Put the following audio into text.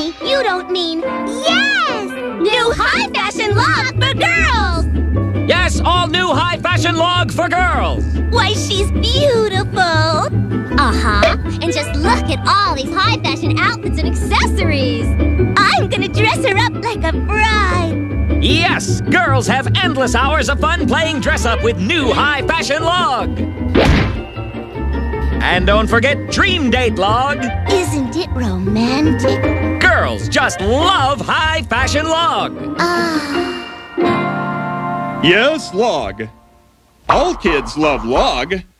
Mommy, you don't mean yes! New high-fashion log for girls! Yes, all new high-fashion log for girls! Why, she's beautiful! Uh-huh. And just look at all these high-fashion outfits and accessories! I'm gonna dress her up like a bride! Yes, girls have endless hours of fun playing dress-up with new high-fashion log! And don't forget Dream Date log! Isn't it romantic? Girls just love high-fashion log! Yes, log. All kids love log.